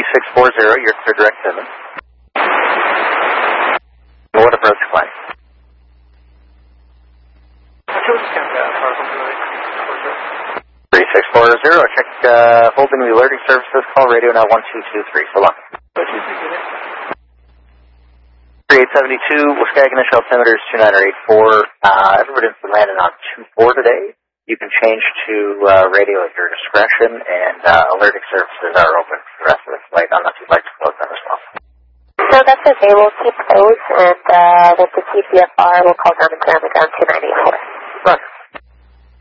3640, you're clear direct 7. What approach flight? 3640, check holding the alerting services, call radio now 1223, so long. 3872, Wisconsin altimeter is 2984. Everybody's been landing on 24 today. You can change to radio at your discretion, and alerting services are open for the rest of the flight, unless you'd like to close them as well. No, that's okay. We'll keep those, and with the TCFR, we'll call down and ground it down 298.